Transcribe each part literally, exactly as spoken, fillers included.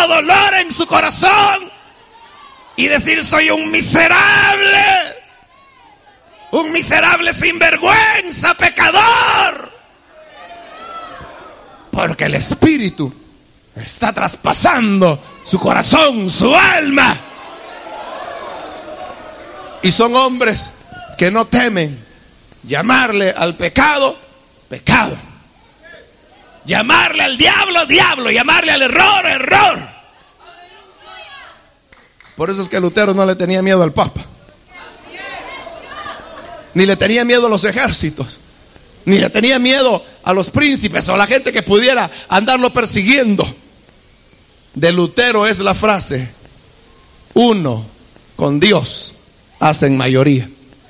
tanto dolor en su corazón y decir: soy un miserable, un miserable sinvergüenza, pecador. Porque el Espíritu está traspasando su corazón, su alma. Y son hombres que no temen llamarle al pecado, pecado. Llamarle al diablo, diablo. Llamarle al error, error. Por eso es que Lutero no le tenía miedo al Papa. Ni le tenía miedo a los ejércitos. Ni le tenía miedo a los príncipes o a la gente que pudiera andarlo persiguiendo. De Lutero es la frase: uno con Dios hacen mayoría.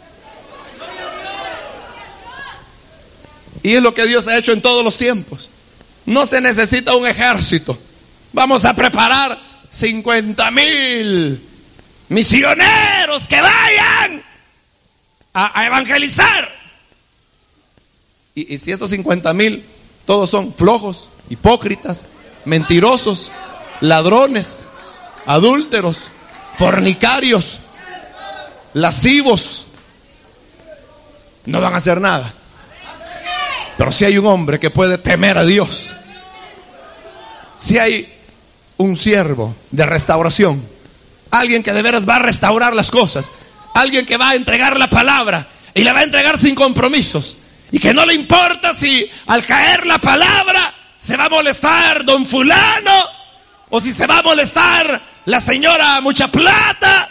Y es lo que Dios ha hecho en todos los tiempos. No se necesita un ejército. Vamos a preparar cincuenta mil misioneros que vayan a, a evangelizar. Y, y si estos cincuenta mil todos son flojos, hipócritas, mentirosos, ladrones, adúlteros, fornicarios, lascivos, no van a hacer nada. Pero si hay un hombre que puede temer a Dios, si hay un siervo de restauración, alguien que de veras va a restaurar las cosas, alguien que va a entregar la palabra y la va a entregar sin compromisos, y que no le importa si al caer la palabra se va a molestar don fulano, o si se va a molestar la señora mucha plata,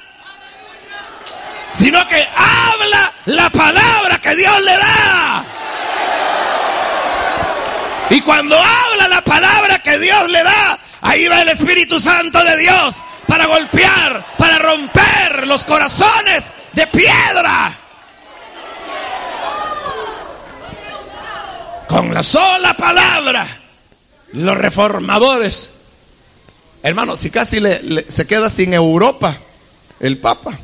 sino que habla la palabra que Dios le da. Y cuando habla la palabra que Dios le da, ahí va el Espíritu Santo de Dios para golpear, para romper los corazones de piedra. Con la sola palabra, los reformadores, hermanos, si casi le, le, se queda sin Europa el Papa.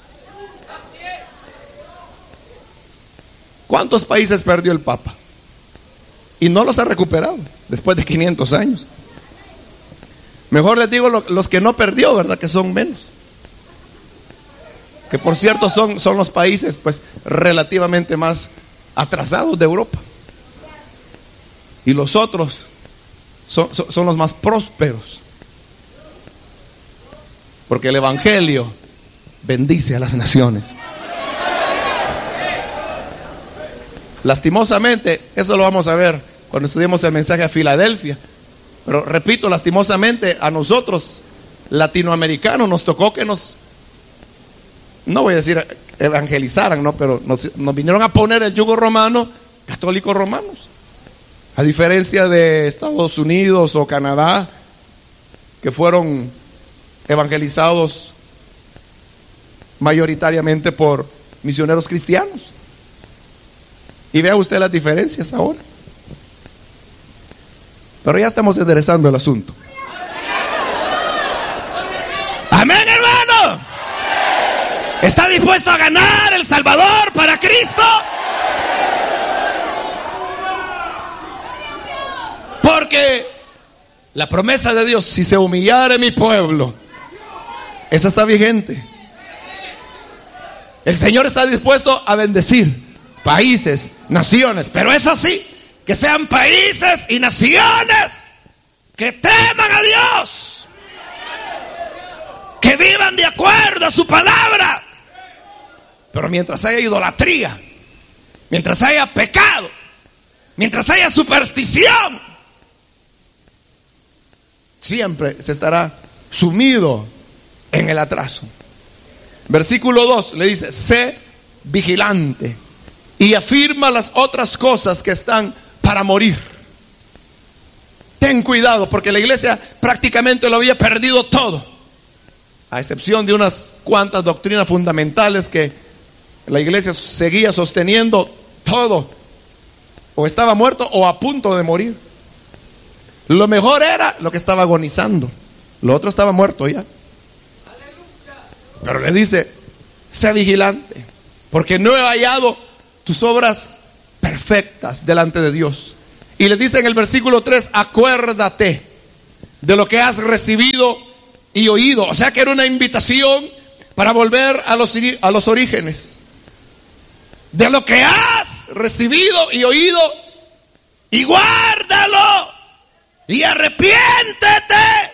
¿Cuántos países perdió el Papa? Y no los ha recuperado después de quinientos años. Mejor les digo lo, los que no perdió, ¿verdad? Que son menos. Que por cierto son, son los países pues relativamente más atrasados de Europa. Y los otros son, son, son los más prósperos. Porque el Evangelio bendice a las naciones. Lastimosamente, eso lo vamos a ver cuando estudiemos el mensaje a Filadelfia. Pero repito, lastimosamente a nosotros latinoamericanos nos tocó que nos, no voy a decir evangelizaran, no, pero nos, nos vinieron a poner el yugo romano, católicos romanos. A diferencia de Estados Unidos o Canadá, que fueron evangelizados mayoritariamente por misioneros cristianos. Y vea usted las diferencias ahora. Pero ya estamos enderezando el asunto. Amén, hermano. ¿Está dispuesto a ganar El Salvador para Cristo? Porque la promesa de Dios, si se humillare mi pueblo, esa está vigente. El Señor está dispuesto a bendecir países, naciones, pero eso sí, que sean países y naciones que teman a Dios, que vivan de acuerdo a su palabra. Pero mientras haya idolatría, mientras haya pecado, mientras haya superstición, siempre se estará sumido en el atraso. Versículo dos le dice: sé vigilante y afirma las otras cosas que están para morir. Ten cuidado, porque la iglesia prácticamente lo había perdido todo, a excepción de unas cuantas doctrinas fundamentales que la iglesia seguía sosteniendo. Todo o estaba muerto o a punto de morir. Lo mejor era lo que estaba agonizando, lo otro estaba muerto ya. Pero le dice: sé vigilante, porque no he hallado tus obras perfectas delante de Dios. Y le dice en el versículo tres: acuérdate de lo que has recibido y oído. O sea que era una invitación para volver a los, a los orígenes. De lo que has recibido y oído, y guárdalo y arrepiéntete.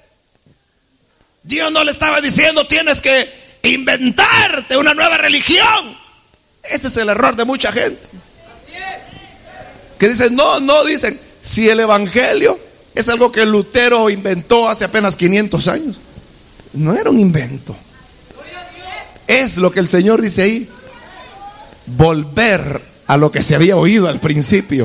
Dios no le estaba diciendo tienes que inventarte una nueva religión. Ese es el error de mucha gente. Que dicen, no, no, dicen, si el evangelio es algo que Lutero inventó hace apenas quinientos años. No era un invento. Es lo que el Señor dice ahí. Volver a lo que se había oído al principio.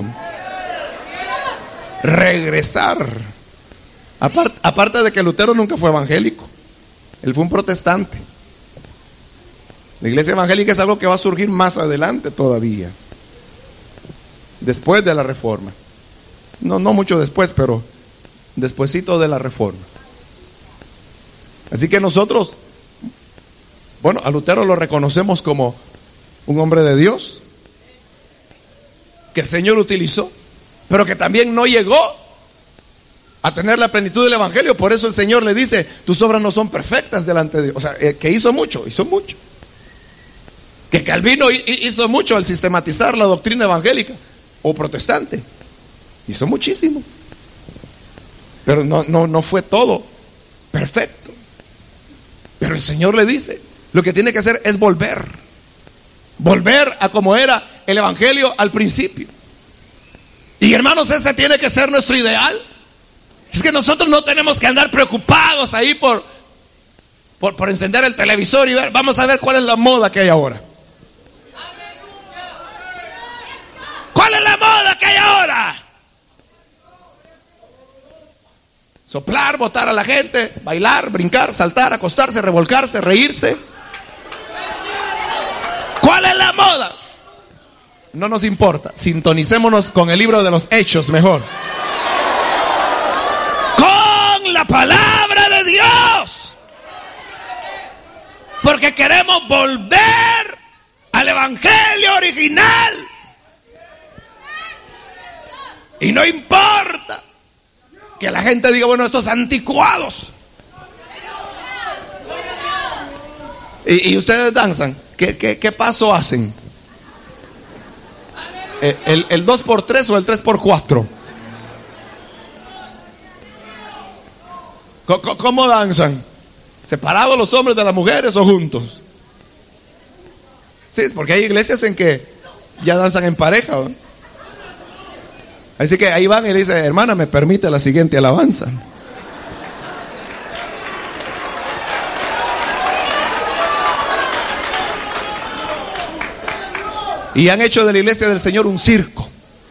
Regresar. Aparte, aparte de que Lutero nunca fue evangélico. Él fue un protestante. La iglesia evangélica es algo que va a surgir más adelante todavía. Después de la reforma. No, no mucho después, pero despuesito de la reforma. Así que nosotros, bueno, a Lutero lo reconocemos como un hombre de Dios, que el Señor utilizó, pero que también no llegó a tener la plenitud del evangelio. Por eso el Señor le dice, tus obras no son perfectas delante de Dios. O sea, que hizo mucho, hizo mucho. Que Calvino hizo mucho al sistematizar la doctrina evangélica o protestante. Hizo muchísimo. Pero no, no, no fue todo perfecto. Pero el Señor le dice, lo que tiene que hacer es volver. Volver a como era el evangelio al principio. Y hermanos, ese tiene que ser nuestro ideal. Es que nosotros no tenemos que andar preocupados ahí por, por, por encender el televisor y ver, vamos a ver cuál es la moda que hay ahora. ¿Cuál es la moda que hay ahora? Soplar, botar a la gente, bailar, brincar, saltar, acostarse, revolcarse, reírse. ¿Cuál es la moda? No nos importa, sintonicémonos con el libro de los Hechos mejor. Con la palabra de Dios. Porque queremos volver al evangelio original. Y no importa que la gente diga, bueno, estos anticuados. Y, y ustedes danzan. ¿Qué, qué, qué paso hacen? ¿El, el, el dos por tres o el tres por cuatro? ¿Cómo, ¿Cómo danzan? ¿Separados los hombres de las mujeres o juntos? Sí, porque hay iglesias en que ya danzan en pareja, ¿no? Así que ahí van y le dice, hermana, ¿me permite la siguiente alabanza? Y han hecho de la iglesia del Señor un circo.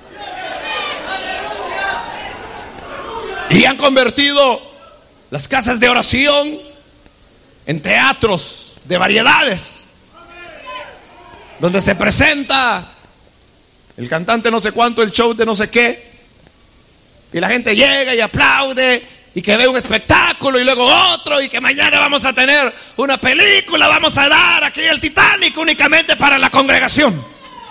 Y han convertido las casas de oración en teatros de variedades, donde se presenta el cantante no sé cuánto, el show de no sé qué, y la gente llega y aplaude, y que ve un espectáculo y luego otro, y que mañana vamos a tener una película, vamos a dar aquí el Titanic únicamente para la congregación.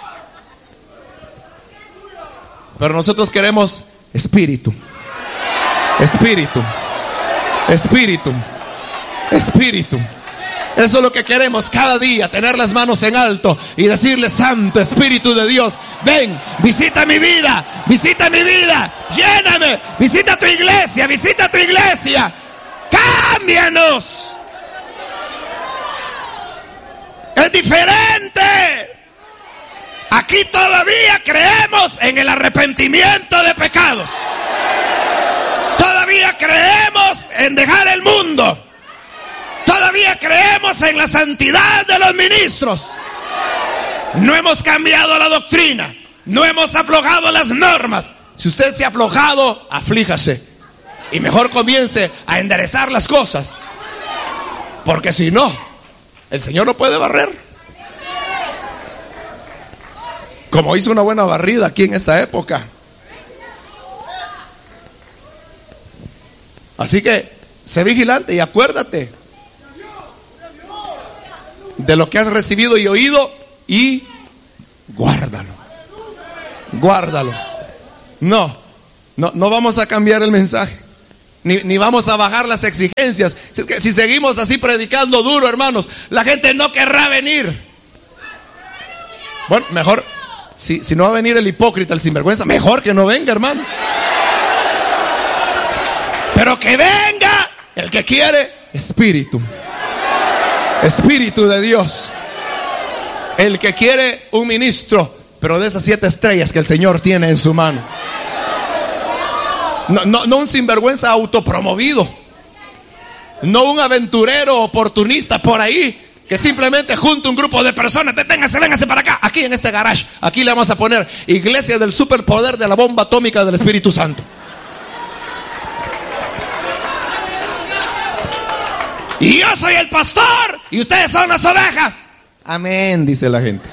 Pero nosotros queremos espíritu, espíritu, espíritu, espíritu. Eso es lo que queremos cada día, tener las manos en alto y decirle, Santo Espíritu de Dios, ven, visita mi vida, visita mi vida, lléname, visita tu iglesia, visita tu iglesia, cámbianos. Es diferente. Aquí todavía creemos en el arrepentimiento de pecados. Todavía creemos en dejar el mundo. Todavía creemos en la santidad de los ministros. No hemos cambiado la doctrina. No hemos aflojado las normas. Si usted se ha aflojado, aflíjase. Y mejor comience a enderezar las cosas. Porque si no, el Señor no puede barrer. Como hizo una buena barrida aquí en esta época. Así que, sé vigilante y acuérdate de lo que has recibido y oído y guárdalo. Guárdalo. No, no, no vamos a cambiar el mensaje. Ni, ni vamos a bajar las exigencias. Si, es que si seguimos así predicando duro, hermanos, la gente no querrá venir. Bueno, mejor, si, si no va a venir el hipócrita, el sinvergüenza, mejor que no venga, hermano. Pero que venga el que quiere espíritu. Espíritu de Dios. El que quiere un ministro, pero de esas siete estrellas que el Señor tiene en su mano. No, no, no un sinvergüenza autopromovido. No un aventurero oportunista por ahí que simplemente junta un grupo de personas. Véngase, véngase para acá. Aquí en este garage. Aquí le vamos a poner iglesia del superpoder de la bomba atómica del Espíritu Santo. Y yo soy el pastor y ustedes son las ovejas. Amén, dice la gente.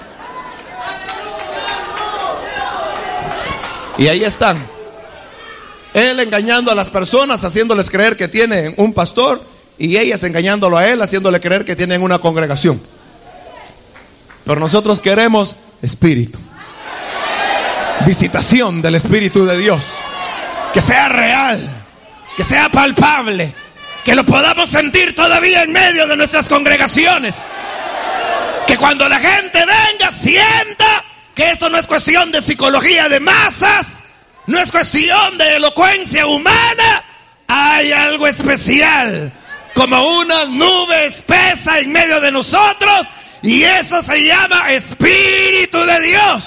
Y ahí están. Él engañando a las personas, haciéndoles creer que tienen un pastor, y ellas engañándolo a él, haciéndole creer que tienen una congregación. Pero nosotros queremos espíritu, visitación del Espíritu de Dios, que sea real, que sea palpable, que lo podamos sentir todavía en medio de nuestras congregaciones, que cuando la gente venga sienta que esto no es cuestión de psicología de masas, no es cuestión de elocuencia humana. Hay algo especial, como una nube espesa en medio de nosotros, y eso se llama Espíritu de Dios.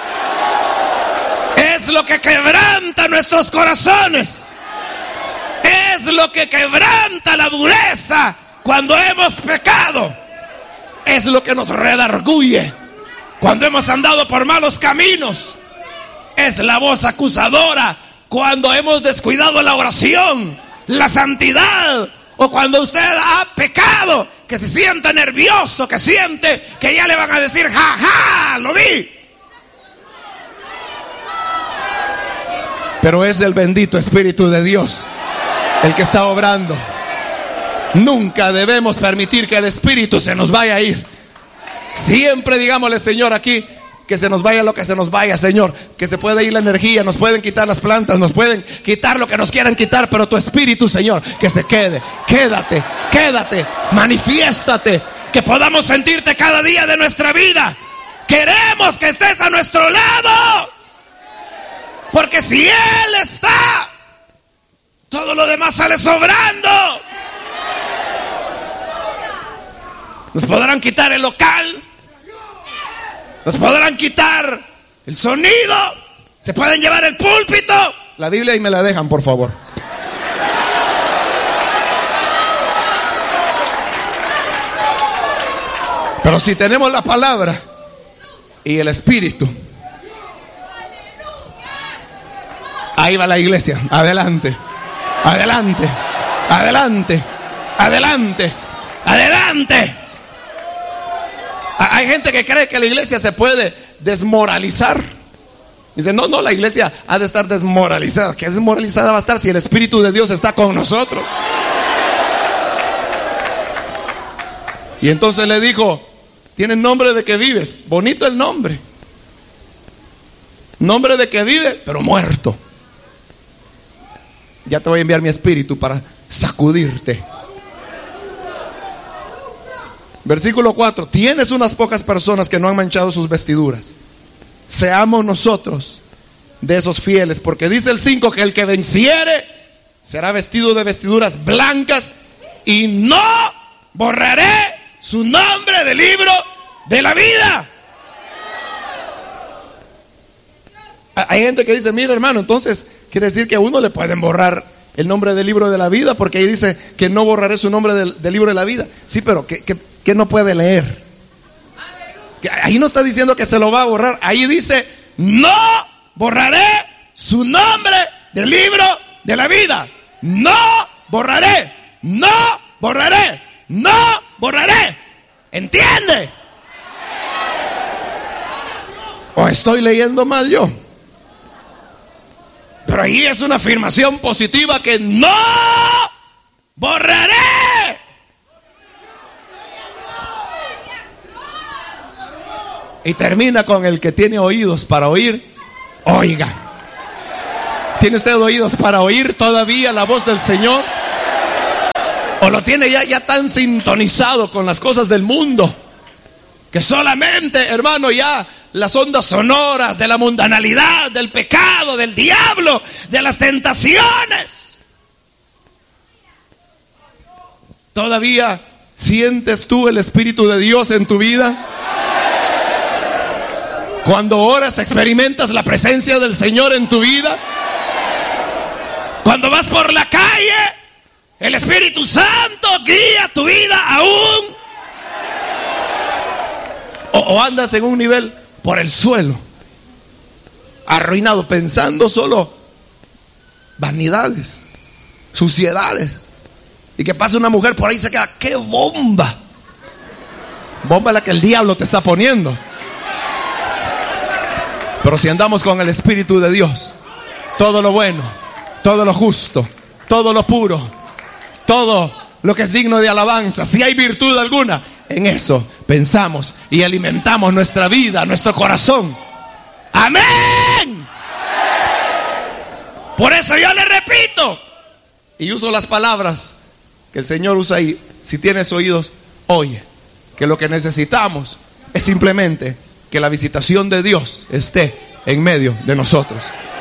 Es lo que quebranta nuestros corazones. Es lo que quebranta la dureza cuando hemos pecado. Es lo que nos redarguye cuando hemos andado por malos caminos. Es la voz acusadora cuando hemos descuidado la oración, la santidad, o cuando usted ha pecado, que se siente nervioso, que siente que ya le van a decir, ja, ja, lo vi. Pero es el bendito Espíritu de Dios el que está obrando. Nunca debemos permitir que el Espíritu se nos vaya a ir. Siempre digámosle, Señor, aquí, que se nos vaya lo que se nos vaya, Señor. Que se puede ir la energía, nos pueden quitar las plantas, nos pueden quitar lo que nos quieran quitar, pero tu Espíritu, Señor, que se quede. Quédate, quédate, manifiéstate, que podamos sentirte cada día de nuestra vida. Queremos que estés a nuestro lado, porque si Él está, todo lo demás sale sobrando. Nos podrán quitar el local, nos podrán quitar el sonido, se pueden llevar el púlpito. La Biblia ahí me la dejan, por favor. Pero si tenemos la palabra y el Espíritu, ahí va la iglesia. Adelante, adelante, adelante, adelante, adelante. Hay gente que cree que la iglesia se puede desmoralizar. Dice, no, no, la iglesia ha de estar desmoralizada. ¿Qué desmoralizada va a estar si el Espíritu de Dios está con nosotros? Y entonces le dijo, ¿tienes nombre de que vives? Bonito el nombre. Nombre de que vive, pero muerto. Ya te voy a enviar mi espíritu para sacudirte. Versículo cuatro. Tienes unas pocas personas que no han manchado sus vestiduras. Seamos nosotros de esos fieles, porque dice el cinco que el que venciere será vestido de vestiduras blancas y no borraré su nombre del libro de la vida. Hay gente que dice, mira, hermano, entonces quiere decir que a uno le pueden borrar el nombre del libro de la vida, porque ahí dice que no borraré su nombre del, del libro de la vida. Sí, pero que, que, que no puede leer. Que ahí no está diciendo que se lo va a borrar. Ahí dice, no borraré su nombre del libro de la vida. No borraré, no borraré, no borraré. ¿Entiende? ¿O estoy leyendo mal yo? Pero ahí es una afirmación positiva, que no borraré. Y termina con el que tiene oídos para oír, oiga. ¿Tiene usted oídos para oír todavía la voz del Señor? ¿O lo tiene ya, ya tan sintonizado con las cosas del mundo que solamente, hermano, ya las ondas sonoras de la mundanalidad, del pecado, del diablo, de las tentaciones? ¿Todavía sientes tú el Espíritu de Dios en tu vida? Cuando oras, experimentas la presencia del Señor en tu vida. Cuando vas por la calle, el Espíritu Santo guía tu vida aún. O, o andas en un nivel por el suelo, arruinado, pensando solo vanidades, suciedades. Y que pasa una mujer por ahí y se queda, ¡qué bomba! Bomba la que el diablo te está poniendo. Pero si andamos con el Espíritu de Dios, todo lo bueno, todo lo justo, todo lo puro, todo lo que es digno de alabanza, si hay virtud alguna, en eso pensamos y alimentamos nuestra vida, nuestro corazón. ¡Amén! Por eso yo le repito y uso las palabras que el Señor usa ahí. Si tienes oídos, oye, que lo que necesitamos es simplemente que la visitación de Dios esté en medio de nosotros.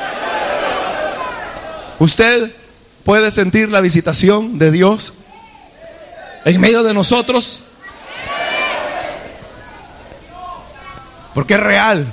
¿Usted puede sentir la visitación de Dios en medio de nosotros? Porque es real.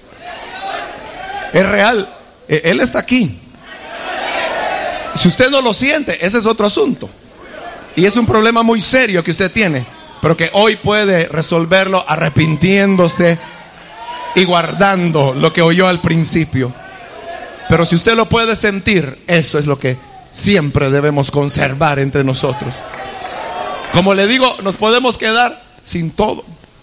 Es real. Él está aquí. Si usted no lo siente, ese es otro asunto. Y es un problema muy serio que usted tiene, pero que hoy puede resolverlo arrepintiéndose y guardando lo que oyó al principio. Pero si usted lo puede sentir, eso es lo que siempre debemos conservar entre nosotros. Como le digo, nos podemos quedar sin todo,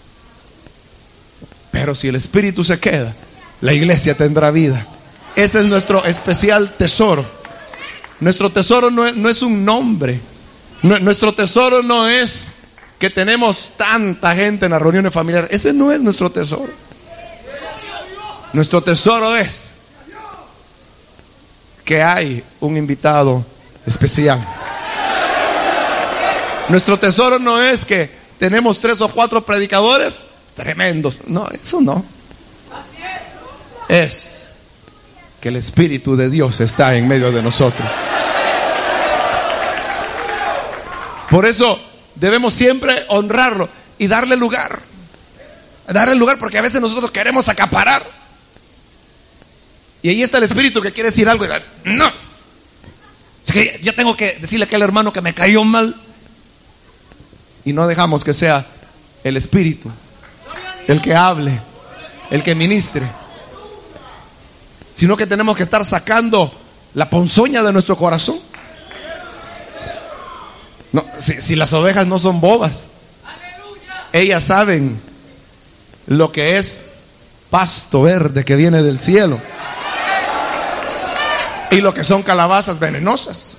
pero si el Espíritu se queda, la iglesia tendrá vida. Ese es nuestro especial tesoro. Nuestro tesoro no es, no es un nombre. Nuestro tesoro no es que tenemos tanta gente en las reuniones familiares. Ese no es nuestro tesoro. Nuestro tesoro es que hay un invitado especial. Nuestro tesoro no es que tenemos tres o cuatro predicadores tremendos. No, eso no. Es que el Espíritu de Dios está en medio de nosotros. Por eso debemos siempre honrarlo y darle lugar. Darle lugar, porque a veces nosotros queremos acaparar. Y ahí está el Espíritu que quiere decir algo. Y no. Es que yo tengo que decirle a aquel hermano que me cayó mal. Y no dejamos que sea el Espíritu el que hable, el que ministre. Sino que tenemos que estar sacando la ponzoña de nuestro corazón. No, si, si las ovejas no son bobas, ellas saben lo que es pasto verde que viene del cielo y lo que son calabazas venenosas.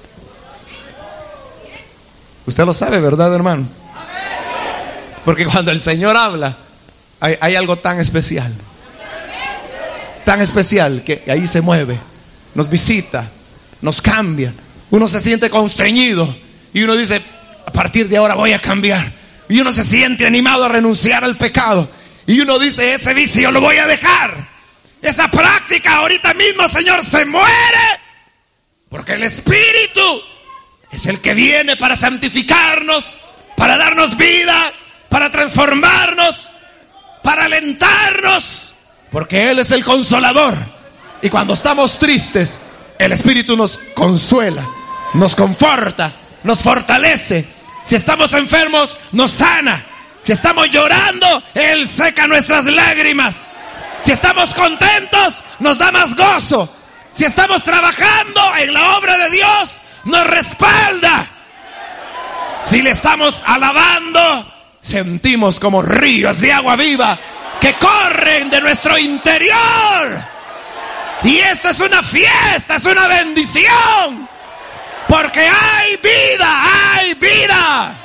Usted lo sabe, ¿verdad, hermano? Porque cuando el Señor habla, hay, hay algo tan especial, tan especial, que ahí se mueve, nos visita, nos cambia. Uno se siente constreñido y uno dice, a partir de ahora voy a cambiar. Y uno se siente animado a renunciar al pecado. Y uno dice, ese vicio lo voy a dejar. Esa práctica ahorita mismo, Señor, se muere. Porque el Espíritu es el que viene para santificarnos, para darnos vida, para transformarnos, para alentarnos. Porque Él es el consolador. Y cuando estamos tristes, el Espíritu nos consuela, nos conforta, nos fortalece. Si estamos enfermos, nos sana. Si estamos llorando, Él seca nuestras lágrimas. Si estamos contentos, nos da más gozo. Si estamos trabajando en la obra de Dios, nos respalda. Si le estamos alabando, sentimos como ríos de agua viva que corren de nuestro interior. Y esto es una fiesta, es una bendición. Porque hay vida, hay vida.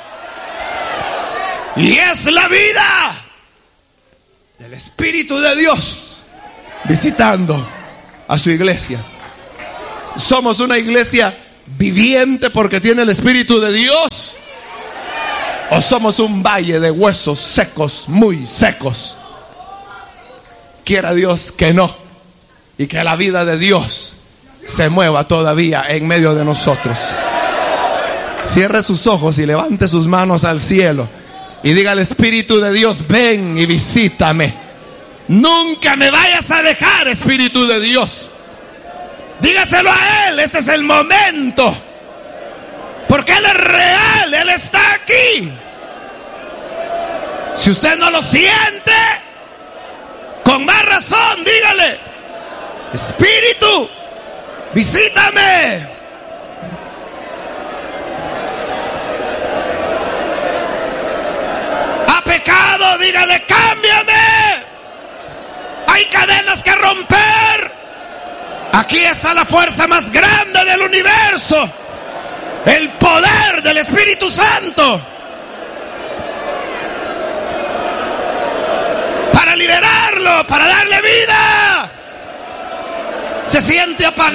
Y es la vida del Espíritu de Dios visitando a su iglesia. Somos una iglesia viviente porque tiene el Espíritu de Dios, o somos un valle de huesos secos, muy secos. Quiera Dios que no, y que la vida de Dios se mueva todavía en medio de nosotros. Cierre sus ojos y levante sus manos al cielo y diga al Espíritu de Dios: ven y visítame. Nunca me vayas a dejar, Espíritu de Dios. Dígaselo a Él, este es el momento, porque Él es real, Él está aquí. Si usted no lo siente, con más razón dígale: Espíritu, visítame. Ha pecado, dígale: cámbiame. Hay cadenas que romper. Aquí está la fuerza más grande del universo, el poder del Espíritu Santo, para liberarlo, para darle vida. Se siente apagado.